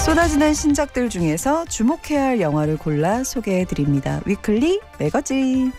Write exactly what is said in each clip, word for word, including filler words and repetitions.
쏟아지는 신작들 중에서 주목해야 할 영화를 골라 소개해드립니다. 위클리 매거진.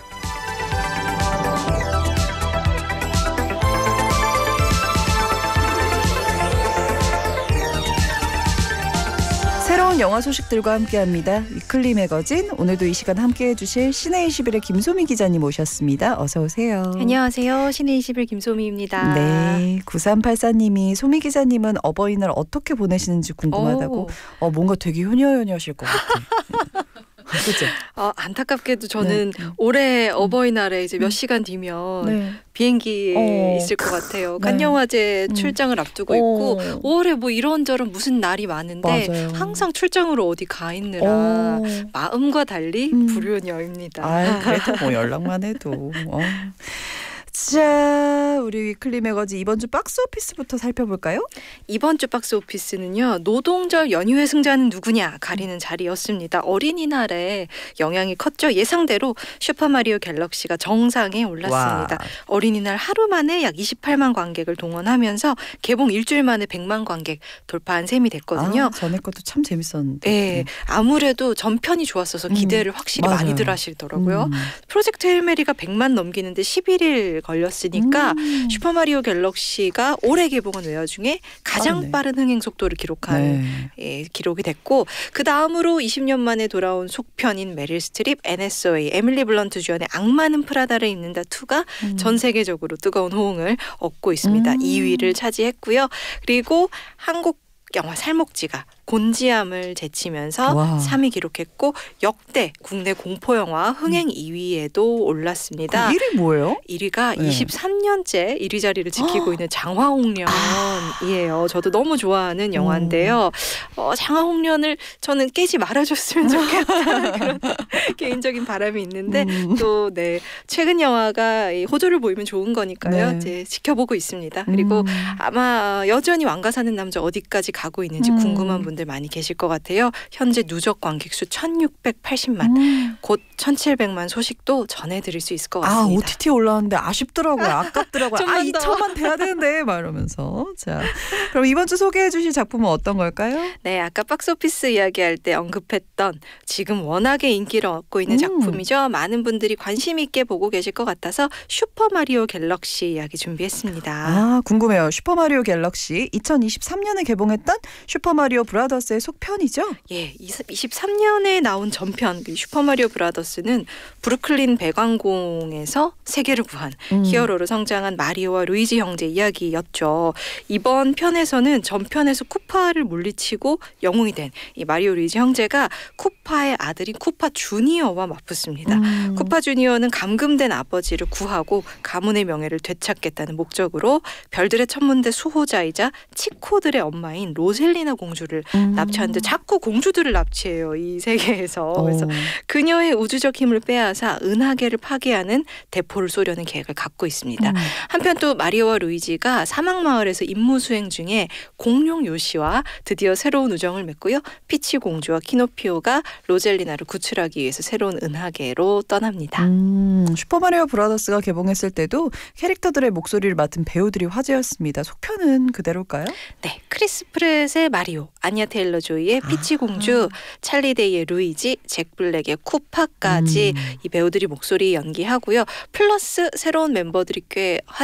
새로운 영화 소식들과 함께합니다. 위클리 매거진. 오늘도 이 시간 함께해 주실 시네이십일의 김소미 기자님 오셨습니다. 어서 오세요. 안녕하세요. 시네이십일 김소미입니다. 네, 구삼팔사님이 소미 기자님은 어버이날 어떻게 보내시는지 궁금하다고. 어, 뭔가 되게 효녀효녀하실 것 같아요. 그죠? 어, 안타깝게도 저는 네. 올해 어버이날에 이제 몇 시간 뒤면 네. 비행기에 어. 있을 것 같아요. 네. 간영화제 음. 출장을 앞두고 어. 있고 오월에 뭐 이런저런 무슨 날이 많은데 맞아요. 항상 출장으로 어디 가 있느라 어. 마음과 달리 음. 불효녀입니다. 아, 그래도 뭐 연락만 해도. 어. 자, 우리 위클리 매거진 이번 주 박스 오피스부터 살펴볼까요? 이번 주 박스 오피스는요. 노동절 연휴의 승자는 누구냐 가리는 자리였습니다. 어린이날에 영향이 컸죠. 예상대로 슈퍼마리오 갤럭시가 정상에 올랐습니다. 와. 어린이날 하루 만에 약 이십팔만 관객을 동원하면서 개봉 일주일 만에 백만 관객 돌파한 셈이 됐거든요. 아, 전에 것도 참 재밌었는데. 네, 아무래도 전편이 좋았어서 기대를 음, 확실히 맞아요. 많이들 하시더라고요. 음. 프로젝트 헬메리가 백만 넘기는데 십일 일 걸렸으니까 음. 슈퍼마리오 갤럭시가 올해 개봉한 외화 중에 가장 빠르네. 빠른 흥행 속도를 기록한 네. 예, 기록이 됐고 그 다음으로 이십 년 만에 돌아온 속편인 메릴 스트립, 앤 해서웨이, 에밀리 블런트 주연의 악마는 프라다를 입는다 이가 음. 전 세계적으로 뜨거운 호응을 얻고 있습니다. 음. 이 위를 차지했고요. 그리고 한국 영화 살목지가 곤지암을 제치면서 와. 삼 위 기록했고 역대 국내 공포영화 흥행 음. 이 위에도 올랐습니다. 그 일 위 뭐예요? 일 위가 네. 이십삼 년째 일 위 자리를 지키고 있는 장화홍련이에요. 저도 너무 좋아하는 영화인데요. 어, 장화홍련을 저는 깨지 말아줬으면 좋겠다는 그런 개인적인 바람이 있는데 음. 또 네, 최근 영화가 이 호조를 보이면 좋은 거니까요. 네. 이제 지켜보고 있습니다. 그리고 음. 아마 여전히 왕가 사는 남자 어디까지 가고 있는지 음. 궁금한 분들 많이 계실 것 같아요. 현재 누적 관객 수 천육백팔십만, 음. 곧 천칠백만 소식도 전해드릴 수 있을 것 아, 같습니다. 오티티 올라왔는데 아쉽더라고요. 아깝더라고요. 아, 좀만 더. 이천만 돼야 되는데 막 이러면서. 자, 그럼 이번 주 소개해 주실 작품은 어떤 걸까요? 네, 아까 박스오피스 이야기할 때 언급했던 지금 워낙에 인기를 얻고 있는 음. 작품이죠. 많은 분들이 관심 있게 보고 계실 것 같아서 슈퍼마리오 갤럭시 이야기 준비했습니다. 아, 궁금해요. 슈퍼마리오 갤럭시 이천이십삼 년에 개봉했던 슈퍼마리오 브라더스의 속편이죠? 예, 이십삼 년에 나온 전편 슈퍼마리오 브라더스는 브루클린 배관공에서 세계를 구한 음. 히어로로 성장한 마리오와 루이지 형제 이야기였죠. 이번 편에서는 전편에서 쿠파를 물리치고 영웅이 된 이 마리오 루이지 형제가 쿠파의 아들인 쿠파 주니어와 맞붙습니다. 음. 쿠파 주니어는 감금된 아버지를 구하고 가문의 명예를 되찾겠다는 목적으로 별들의 천문대 수호자이자 치코들의 엄마인 로셀리나 공주를 음. 납치하는데 자꾸 공주들을 납치해요. 이 세계에서. 그래서 어. 그녀의 우주적 힘을 빼앗아 은하계를 파괴하는 대포를 쏘려는 계획을 갖고 있습니다. 음. 한편 또 마리오와 루이지가 사막마을에서 임무 수행 중에 공룡 요시와 드디어 새로운 우정을 맺고요. 피치 공주와 키노피오가 로젤리나를 구출하기 위해서 새로운 은하계로 떠납니다. 음, 슈퍼마리오 브라더스가 개봉했을 때도 캐릭터들의 목소리를 맡은 배우들이 화제였습니다. 속편은 그대로일까요? 네, 크리스 프렛의 마리오, 아니아 테일러 조이의 피치 아. 공주, 찰리 데이의 루이지, 잭 블랙의 쿠파까지 음. 이 배우들이 목소리 연기하고요. 플러스 새로운 멤버들이 꽤